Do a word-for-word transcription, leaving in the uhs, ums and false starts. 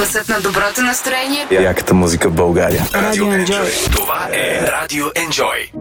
Гласът на доброто настроение. Яката музика в България. Радио Enjoy. Това е Радио Enjoy.